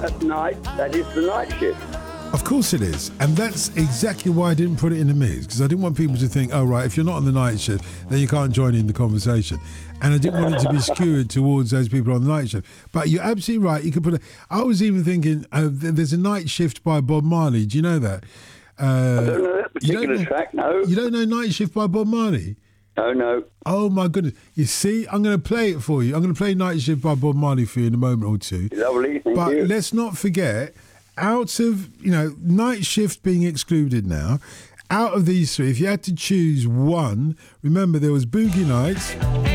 at night, that is the night shift. Of course it is. And that's exactly why I didn't put it in the mix, because I didn't want people to think, oh, right, if you're not on the night shift, then you can't join in the conversation. And I didn't want it to be skewed towards those people on the night shift. But you're absolutely right. You could put I was even thinking, there's a night shift by Bob Marley. Do you know that? I don't know that particular track, no. You don't know Night Shift by Bob Marley? No. Oh, my goodness. You see, I'm going to play it for you. I'm going to play Night Shift by Bob Marley for you in a moment or two. Lovely, thank you. But let's not forget, out of, Night Shift being excluded now, out of these three, if you had to choose one, remember there was Boogie Nights,